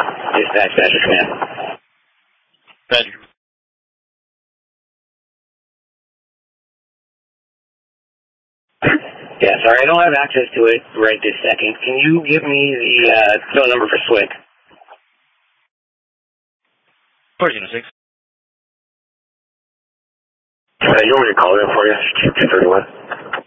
Dispatch, Badger Command. Badger. Yeah, sorry, I don't have access to it right this second. Can you give me the phone number for SWIC? 406. You want me to call it for you? 231.